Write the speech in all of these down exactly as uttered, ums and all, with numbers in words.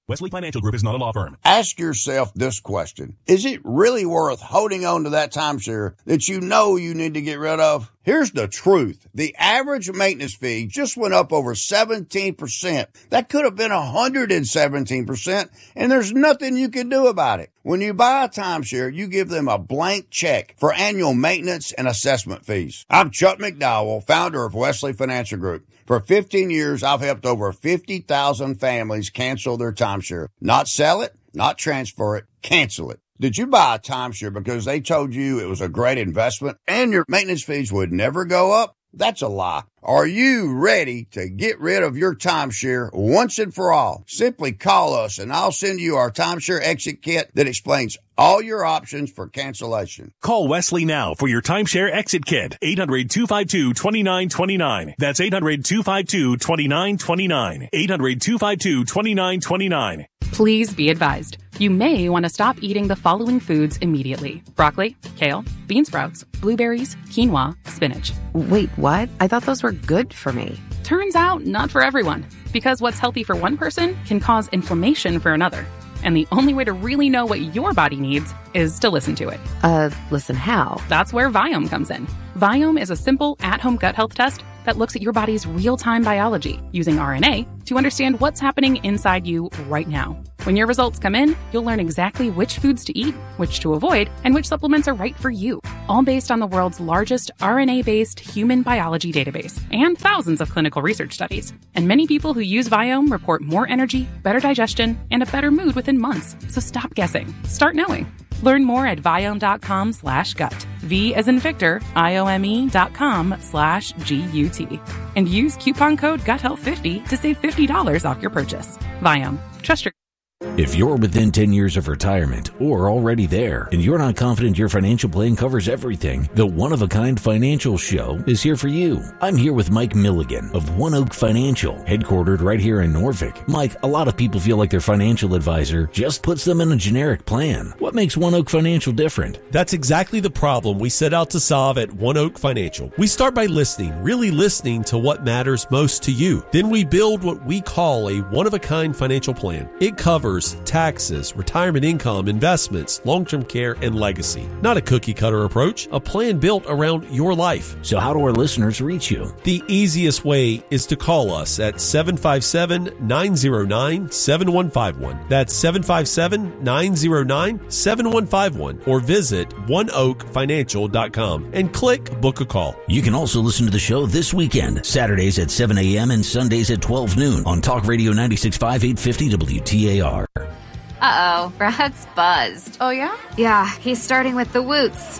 Wesley Financial Group is not a law firm. Ask yourself this question. Is it really worth holding on to that timeshare that you know you need to get rid of? Here's the truth. The average maintenance fee just went up over seventeen percent. That could have been one hundred seventeen percent, and there's nothing you can do about it. When you buy a timeshare, you give them a blank check for annual maintenance and assessment fees. I'm Chuck McDowell, founder of Wesley Financial Group. For fifteen years, I've helped over fifty thousand families cancel their timeshare. Not sell it, not transfer it, cancel it. Did you buy a timeshare because they told you it was a great investment and your maintenance fees would never go up? That's a lie. Are you ready to get rid of your timeshare once and for all? Simply call us and I'll send you our timeshare exit kit that explains all your options for cancellation. Call Wesley now for your timeshare exit kit. eight hundred, two five two, two nine two nine. That's eight hundred, two five two, two nine two nine. eight hundred, two five two, two nine two nine. Please be advised. You may want to stop eating the following foods immediately. Broccoli, kale, bean sprouts, blueberries, quinoa, spinach. Wait, what? I thought those were good for me. Turns out, not for everyone. Because what's healthy for one person can cause inflammation for another. And the only way to really know what your body needs is to listen to it. Uh, listen how? That's where Viome comes in. Viome is a simple at-home gut health test that looks at your body's real-time biology using R N A to understand what's happening inside you right now. When your results come in, you'll learn exactly which foods to eat, which to avoid, and which supplements are right for you. All based on the world's largest R N A-based human biology database and thousands of clinical research studies. And many people who use Viome report more energy, better digestion, and a better mood within months. So stop guessing. Start knowing. Learn more at Viome.com slash gut. V as in Victor, I-O-M-E dot com slash G-U-T. And use coupon code gut health fifty to save fifty dollars off your purchase. Viome. Trust your... If you're within ten years of retirement or already there and you're not confident your financial plan covers everything, the One of a Kind Financial Show is here for you. I'm here with Mike Milligan of One Oak Financial, headquartered right here in Norfolk. Mike, a lot of people feel like their financial advisor just puts them in a generic plan. What makes One Oak Financial different? That's exactly the problem we set out to solve at One Oak Financial. We start by listening, really listening to what matters most to you. Then we build what we call a one-of-a-kind financial plan. It covers taxes, retirement income, investments, long-term care, and legacy. Not a cookie-cutter approach, a plan built around your life. So how do our listeners reach you? The easiest way is to call us at seven five seven, nine zero nine, seven one five one. That's seven five seven, nine zero nine, seven one five one. Or visit one oak financial dot com and click Book a Call. You can also listen to the show this weekend, Saturdays at seven a.m. and Sundays at twelve noon on Talk Radio ninety-six point five, eight fifty W T A R. Uh-oh, Brad's buzzed. Oh, yeah? Yeah, he's starting with the woots.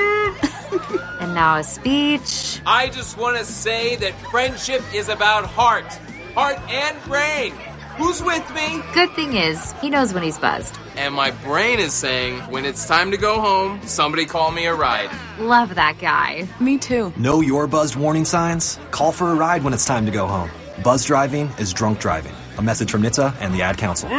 And now a speech. I just want to say that friendship is about heart. Heart and brain. Who's with me? Good thing is, he knows when he's buzzed. And my brain is saying, when it's time to go home, somebody call me a ride. Love that guy. Me too. Know your buzzed warning signs? Call for a ride when it's time to go home. Buzz driving is drunk driving. A message from N H T S A and the Ad Council.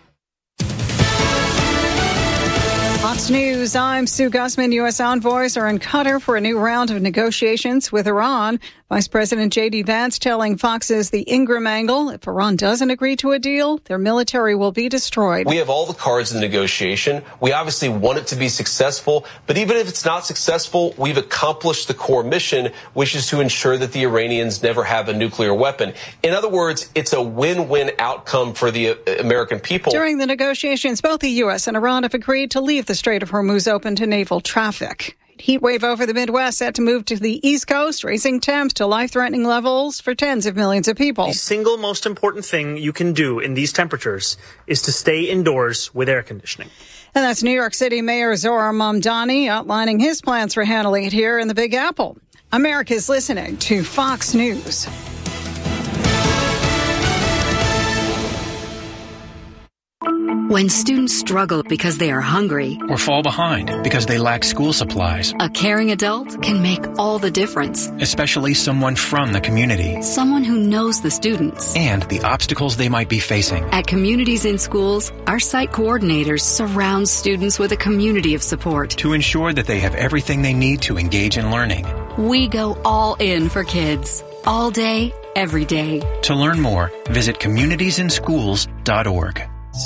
Fox News, I'm Sue Gusman. U S envoys are in Qatar for a new round of negotiations with Iran. Vice President J D Vance telling Fox's The Ingram Angle, if Iran doesn't agree to a deal, their military will be destroyed. We have all the cards in the negotiation. We obviously want it to be successful, but even if it's not successful, we've accomplished the core mission, which is to ensure that the Iranians never have a nuclear weapon. In other words, it's a win-win outcome for the American people. During the negotiations, both the U S and Iran have agreed to leave the Strait of Hormuz open to naval traffic. Heat wave over the Midwest set to move to the East Coast, raising temps to life-threatening levels for tens of millions of people. The single most important thing you can do in these temperatures is to stay indoors with air conditioning. And that's New York City Mayor Zohar Mamdani outlining his plans for handling it here in the Big Apple. America's listening to Fox News. When students struggle because they are hungry or fall behind because they lack school supplies, a caring adult can make all the difference. Especially someone from the community. Someone who knows the students and the obstacles they might be facing. At Communities in Schools, our site coordinators surround students with a community of support to ensure that they have everything they need to engage in learning. We go all in for kids, all day, every day. To learn more, visit communities in schools dot org.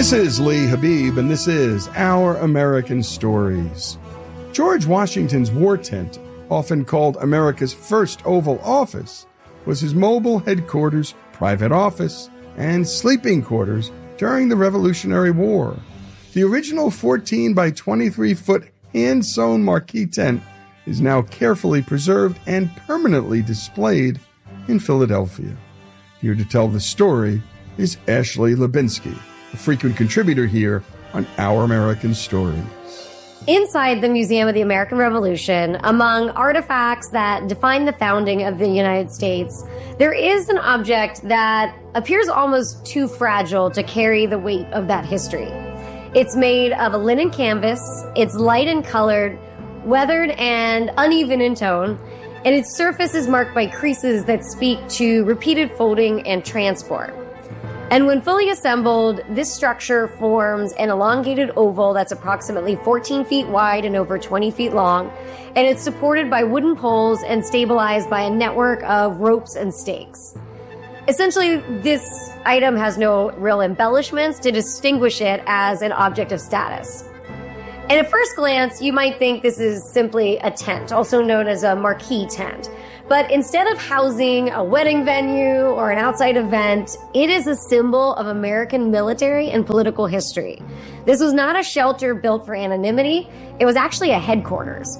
This is Lee Habib, and this is Our American Stories. George Washington's war tent, often called America's first Oval Office, was his mobile headquarters, private office, and sleeping quarters during the Revolutionary War. The original fourteen by twenty-three foot hand-sewn marquee tent is now carefully preserved and permanently displayed in Philadelphia. Here to tell the story is Ashley Lubinsky, a frequent contributor here on Our American Stories. Inside the Museum of the American Revolution, among artifacts that define the founding of the United States, there is an object that appears almost too fragile to carry the weight of that history. It's made of a linen canvas, it's light and colored, weathered and uneven in tone, and its surface is marked by creases that speak to repeated folding and transport. And when fully assembled, this structure forms an elongated oval that's approximately fourteen feet wide and over twenty feet long, and it's supported by wooden poles and stabilized by a network of ropes and stakes. Essentially, this item has no real embellishments to distinguish it as an object of status. And at first glance, you might think this is simply a tent, also known as a marquee tent. But instead of housing a wedding venue or an outside event, it is a symbol of American military and political history. This was not a shelter built for anonymity. It was actually a headquarters.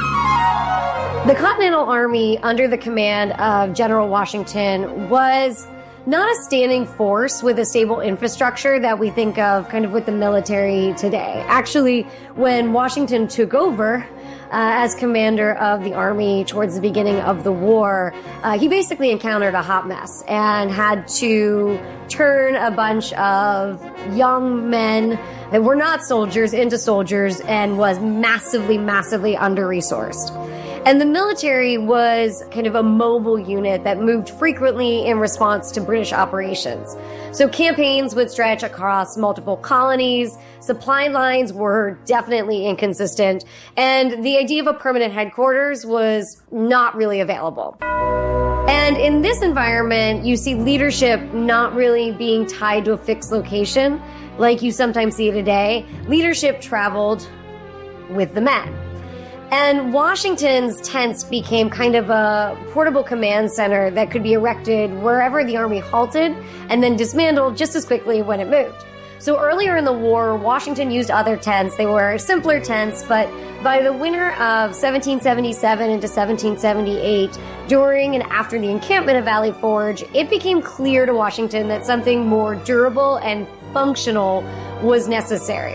The Continental Army, under the command of General Washington, was not a standing force with a stable infrastructure that we think of kind of with the military today. Actually, when Washington took over uh, as commander of the Army towards the beginning of the war, uh, he basically encountered a hot mess and had to turn a bunch of young men that were not soldiers into soldiers and was massively, massively under-resourced. And the military was kind of a mobile unit that moved frequently in response to British operations. So campaigns would stretch across multiple colonies, supply lines were definitely inconsistent, and the idea of a permanent headquarters was not really available. And in this environment, you see leadership not really being tied to a fixed location like you sometimes see today. Leadership traveled with the men. And Washington's tents became kind of a portable command center that could be erected wherever the Army halted and then dismantled just as quickly when it moved. So earlier in the war, Washington used other tents. They were simpler tents, but by the winter of seventeen seventy-seven into seventeen seventy-eight, during and after the encampment of Valley Forge, it became clear to Washington that something more durable and functional was necessary.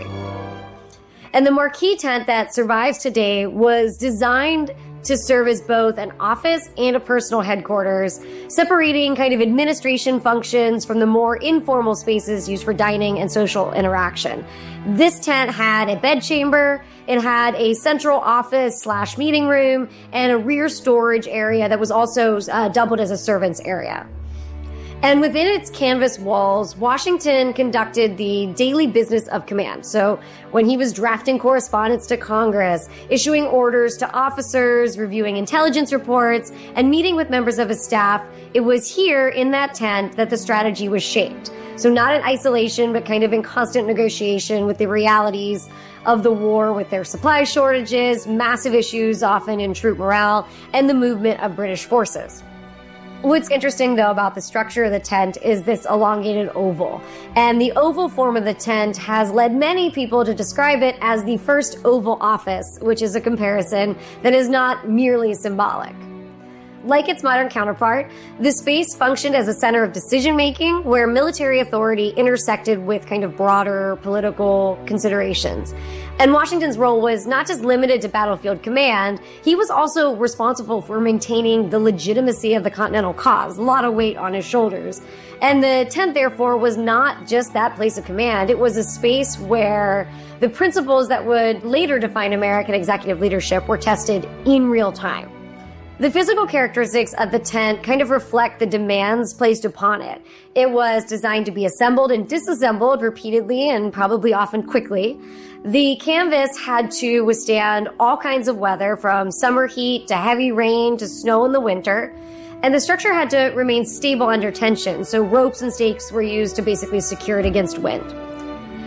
And the marquee tent that survives today was designed to serve as both an office and a personal headquarters, separating kind of administration functions from the more informal spaces used for dining and social interaction. This tent had a bedchamber, it had a central office slash meeting room, and a rear storage area that was also uh, doubled as a servant's area. And within its canvas walls, Washington conducted the daily business of command. So when he was drafting correspondence to Congress, issuing orders to officers, reviewing intelligence reports, and meeting with members of his staff, it was here in that tent that the strategy was shaped. So not in isolation, but kind of in constant negotiation with the realities of the war, with their supply shortages, massive issues often in troop morale, and the movement of British forces. What's interesting, though, about the structure of the tent is this elongated oval. And the oval form of the tent has led many people to describe it as the first Oval Office, which is a comparison that is not merely symbolic. Like its modern counterpart, the space functioned as a center of decision-making where military authority intersected with kind of broader political considerations. And Washington's role was not just limited to battlefield command, he was also responsible for maintaining the legitimacy of the Continental cause, a lot of weight on his shoulders. And the tent, therefore, was not just that place of command. It was a space where the principles that would later define American executive leadership were tested in real time. The physical characteristics of the tent kind of reflect the demands placed upon it. It was designed to be assembled and disassembled repeatedly and probably often quickly. The canvas had to withstand all kinds of weather, from summer heat to heavy rain to snow in the winter. And the structure had to remain stable under tension, so ropes and stakes were used to basically secure it against wind.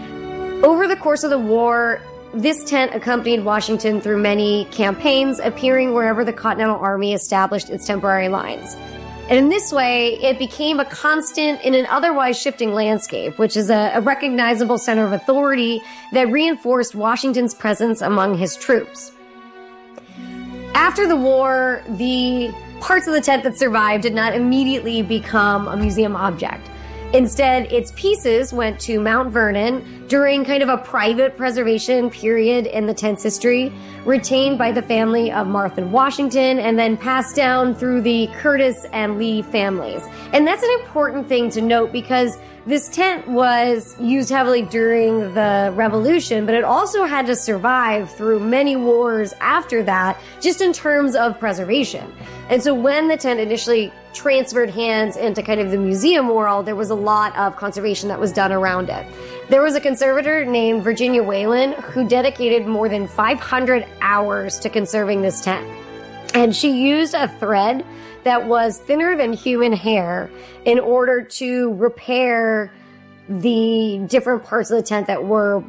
Over the course of the war, this tent accompanied Washington through many campaigns, appearing wherever the Continental Army established its temporary lines. And in this way, it became a constant in an otherwise shifting landscape, which is a, a recognizable center of authority that reinforced Washington's presence among his troops. After the war, the parts of the tent that survived did not immediately become a museum object. Instead, its pieces went to Mount Vernon during kind of a private preservation period in the tent's history, retained by the family of Martha Washington, and then passed down through the Curtis and Lee families. And that's an important thing to note because this tent was used heavily during the Revolution, but it also had to survive through many wars after that, just in terms of preservation. And so when the tent initially transferred hands into kind of the museum world, there was a lot of conservation that was done around it. There was a conservator named Virginia Whalen who dedicated more than five hundred hours to conserving this tent. And she used a thread that was thinner than human hair in order to repair the different parts of the tent that were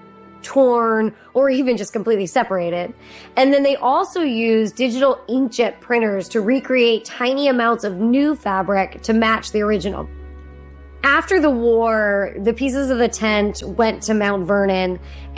torn or even just completely separated. And then they also used digital inkjet printers to recreate tiny amounts of new fabric to match the original. After the war, the pieces of the tent went to Mount Vernon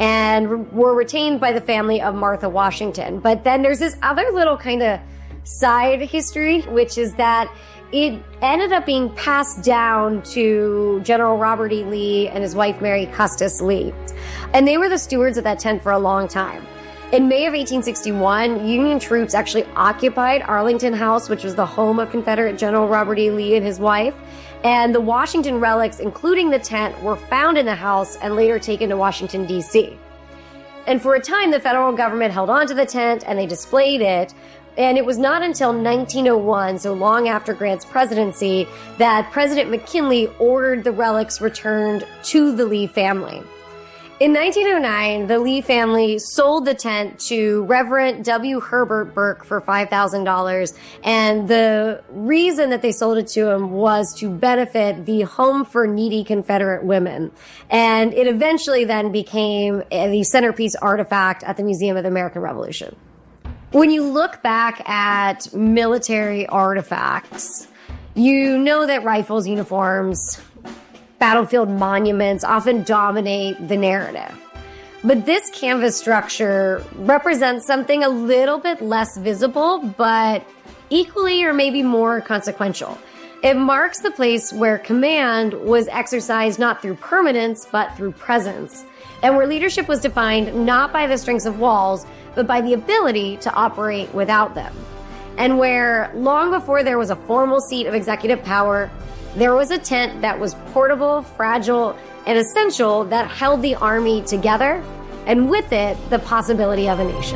and were retained by the family of Martha Washington. But then there's this other little kind of side history, which is that it ended up being passed down to General Robert E. Lee and his wife, Mary Custis Lee. And they were the stewards of that tent for a long time. In May of eighteen sixty-one, Union troops actually occupied Arlington House, which was the home of Confederate General Robert E. Lee and his wife. And the Washington relics, including the tent, were found in the house and later taken to Washington, D C. And for a time, the federal government held on to the tent and they displayed it. And it was not until nineteen oh one, so long after Grant's presidency, that President McKinley ordered the relics returned to the Lee family. In nineteen oh nine, the Lee family sold the tent to Reverend W. Herbert Burke for five thousand dollars. And the reason that they sold it to him was to benefit the Home for Needy Confederate Women. And it eventually then became the centerpiece artifact at the Museum of the American Revolution. When you look back at military artifacts, you know that rifles, uniforms, battlefield monuments often dominate the narrative. But this canvas structure represents something a little bit less visible, but equally or maybe more consequential. It marks the place where command was exercised not through permanence, but through presence, and where leadership was defined not by the strengths of walls, but by the ability to operate without them. And where, long before there was a formal seat of executive power, there was a tent that was portable, fragile, and essential that held the army together, and with it, the possibility of a nation.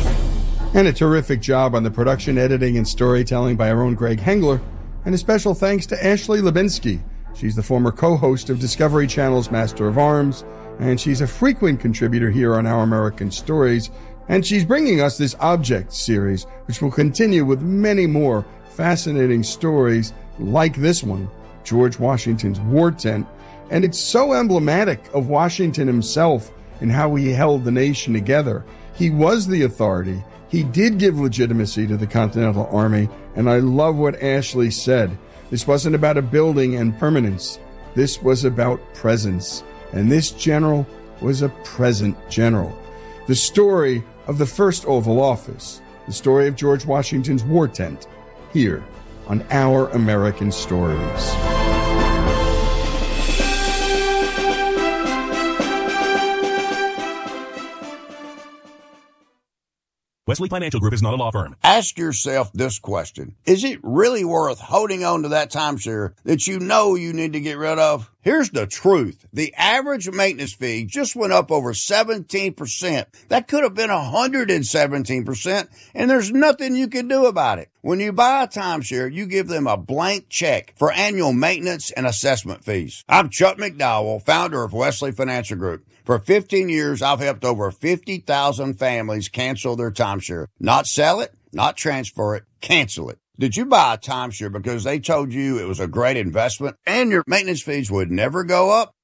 And a terrific job on the production, editing, and storytelling by our own Greg Hengler. And a special thanks to Ashley Lubinsky. She's the former co-host of Discovery Channel's Master of Arms, and she's a frequent contributor here on Our American Stories. And she's bringing us this Object series, which will continue with many more fascinating stories like this one, George Washington's War Tent. And it's so emblematic of Washington himself and how he held the nation together. He was the authority. He did give legitimacy to the Continental Army. And I love what Ashley said. This wasn't about a building and permanence. This was about presence. And this general was a present general. The story of the first Oval Office, the story of George Washington's War Tent, here on Our American Stories. Wesley Financial Group is not a law firm. Ask yourself this question. Is it really worth holding on to that timeshare that you know you need to get rid of? Here's the truth. The average maintenance fee just went up over seventeen percent. That could have been one hundred seventeen percent, and there's nothing you can do about it. When you buy a timeshare, you give them a blank check for annual maintenance and assessment fees. I'm Chuck McDowell, founder of Wesley Financial Group. For fifteen years, I've helped over fifty thousand families cancel their timeshare. Not sell it, not transfer it, cancel it. Did you buy a timeshare because they told you it was a great investment and your maintenance fees would never go up?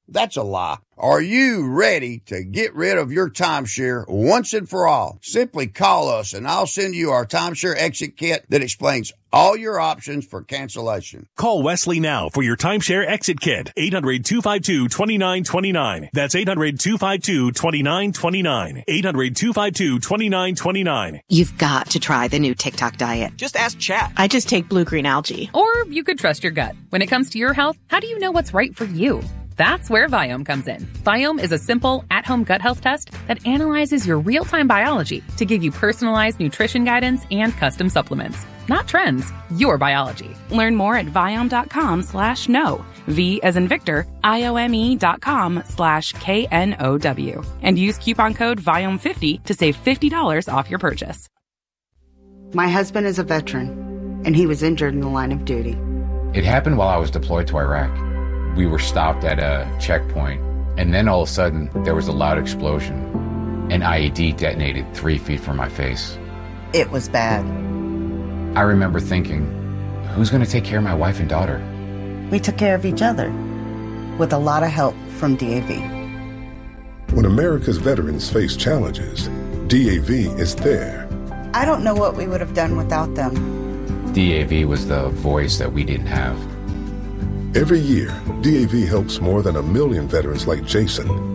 That's a lie. Are you ready to get rid of your timeshare once and for all? Simply call us and I'll send you our timeshare exit kit that explains all your options for cancellation. Call Wesley now for your timeshare exit kit. eight hundred, two five two, two nine two nine. That's eight hundred, two five two, two nine two nine. eight hundred, two five two, two nine two nine. You've got to try the new TikTok diet. Just ask Chat. I just take blue-green algae. Or you could trust your gut. When it comes to your health, how do you know what's right for you? That's where Viome comes in. Viome is a simple, at-home gut health test that analyzes your real-time biology to give you personalized nutrition guidance and custom supplements. Not trends, your biology. Learn more at Viome.com slash no. V as in Victor, I-O-M-E dot com slash K N O W. And use coupon code Viome fifty to save fifty dollars off your purchase. My husband is a veteran, and he was injured in the line of duty. It happened while I was deployed to Iraq. We were stopped at a checkpoint, and then all of a sudden, there was a loud explosion. An I E D detonated three feet from my face. It was bad. I remember thinking, who's going to take care of my wife and daughter? We took care of each other, with a lot of help from D A V. When America's veterans face challenges, D A V is there. I don't know what we would have done without them. D A V was the voice that we didn't have. Every year, D A V helps more than a million veterans like Jason